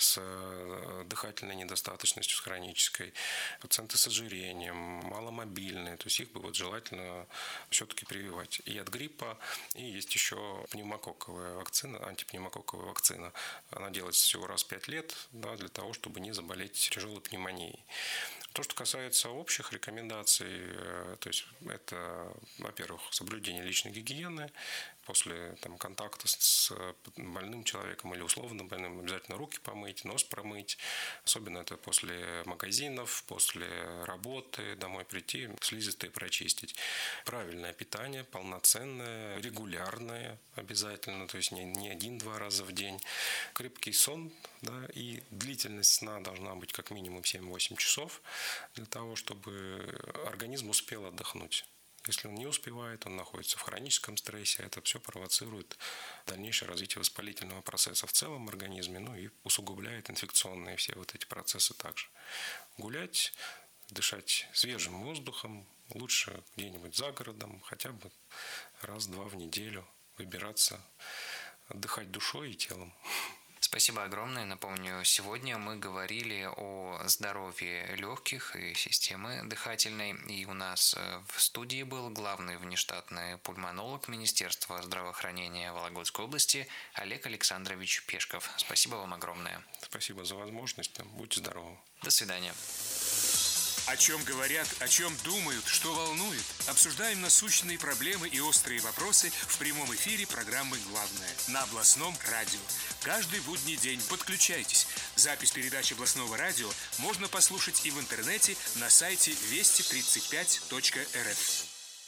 с дыхательной недостаточностью, с хронической, пациенты с ожирением, маломобильные. То есть их бы вот желательно все-таки прививать и от гриппа, и есть еще пневмококковая вакцина, антипневмококковая вакцина. Она делается всего раз в 5 лет, да, для того, чтобы не заболеть тяжелой пневмонией. То, что касается общих рекомендаций, то есть это, во-первых, соблюдение личной гигиены. После контакта с больным человеком или условно больным обязательно руки помыть, нос промыть. Особенно это после магазинов, после работы, домой прийти, слизистые прочистить. Правильное питание, полноценное, регулярное обязательно, то есть не 1-2 раза в день. Крепкий сон, да, и длительность сна должна быть как минимум 7-8 часов для того, чтобы организм успел отдохнуть. Если он не успевает, он находится в хроническом стрессе, это все провоцирует дальнейшее развитие воспалительного процесса в целом организме, ну и усугубляет инфекционные все вот эти процессы также. Гулять, дышать свежим воздухом, лучше где-нибудь за городом, хотя бы раз-два в неделю выбираться, отдыхать душой и телом. Спасибо огромное. Напомню, сегодня мы говорили о здоровье легких и системы дыхательной. И у нас в студии был главный внештатный пульмонолог Министерства здравоохранения Вологодской области Олег Александрович Пешков. Спасибо вам огромное. Спасибо за возможность. Будьте здоровы. До свидания. О чем говорят, о чем думают, что волнует. Обсуждаем насущные проблемы и острые вопросы в прямом эфире программы «Главное» на областном радио. Каждый будний день подключайтесь. Запись передач областного радио можно послушать и в интернете на сайте вести35.рф.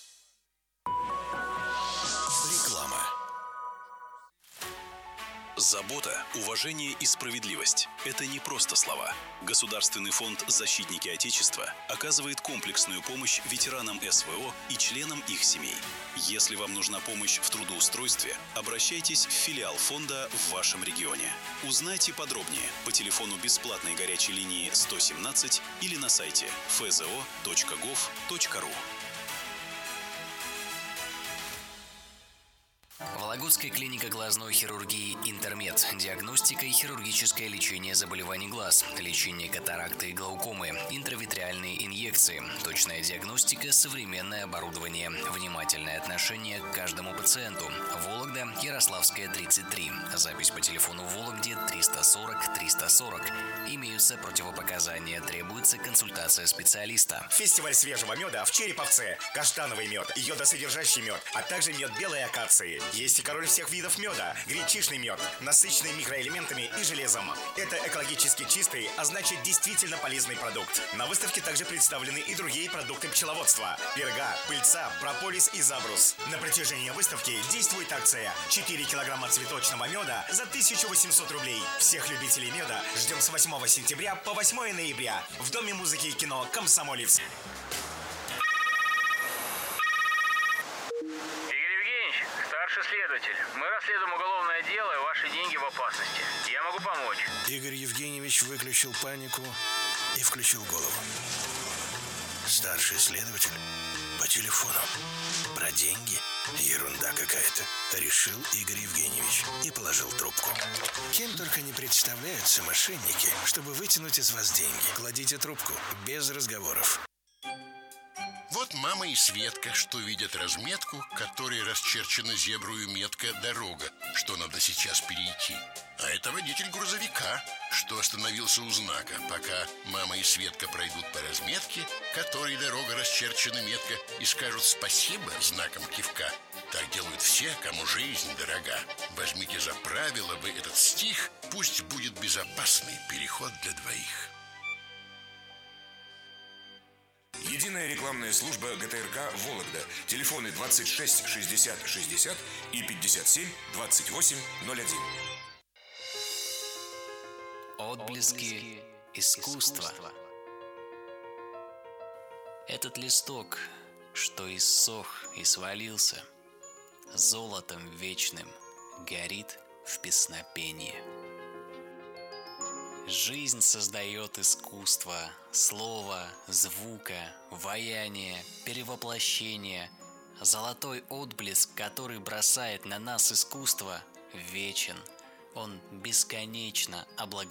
Реклама. Забота, уважение и справедливость – это не просто слова. Государственный фонд «Защитники Отечества» оказывает комплексную помощь ветеранам СВО и членам их семей. Если вам нужна помощь в трудоустройстве, обращайтесь в филиал фонда в вашем регионе. Узнайте подробнее по телефону бесплатной горячей линии 117 или на сайте fzo.gov.ru. Вологодская клиника глазной хирургии «Интермед». Диагностика и хирургическое лечение заболеваний глаз, лечение катаракты и глаукомы, интравитреальные инъекции, точная диагностика, современное оборудование, внимательное отношение к каждому пациенту. Вологда, Ярославская, 33. Запись по телефону в Вологде 340-340. Имеются противопоказания, требуется консультация специалиста. Фестиваль свежего меда в Череповце. Каштановый мед, йодосодержащий мед, а также мед белой акации. Есть и король всех видов меда – гречишный мед, насыщенный микроэлементами и железом. Это экологически чистый, а значит действительно полезный продукт. На выставке также представлены и другие продукты пчеловодства – перга, пыльца, прополис и забрус. На протяжении выставки действует акция 4 килограмма цветочного меда за 1800 рублей. Всех любителей меда ждем с 8 сентября по 8 ноября в Доме музыки и кино «Комсомолец». Следователь, мы расследуем уголовное дело, и ваши деньги в опасности. Я могу помочь. Игорь Евгеньевич выключил панику и включил голову. Старший следователь по телефону. Про деньги? Ерунда какая-то. Решил Игорь Евгеньевич и положил трубку. Кем только не представляются мошенники, чтобы вытянуть из вас деньги. Кладите трубку без разговоров. Вот мама и Светка, что видят разметку, которой расчерчена зеброю метка «Дорога», что надо сейчас перейти. А это водитель грузовика, что остановился у знака, пока мама и Светка пройдут по разметке, которой дорога расчерчена метко, и скажут спасибо знаком кивка. Так делают все, кому жизнь дорога. Возьмите за правило вы этот стих, пусть будет безопасный переход для двоих. Единая рекламная служба ГТРК «Вологда». Телефоны 26 60 60 и 57 28 01. Отблески искусства. Этот листок, что иссох и свалился, золотом вечным горит в песнопении. Жизнь создает искусство, слова, звука, ваяние, перевоплощение. Золотой отблеск, который бросает на нас искусство, вечен. Он бесконечно облагородит